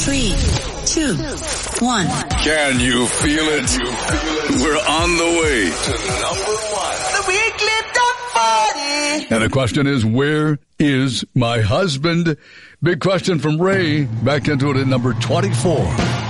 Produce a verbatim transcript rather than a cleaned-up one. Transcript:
Three, two, one. Can you feel it? We're on the way to number one. The weekly top forty. And the question is, where is my husband? Big question from Ray. Back into it at number twenty-four.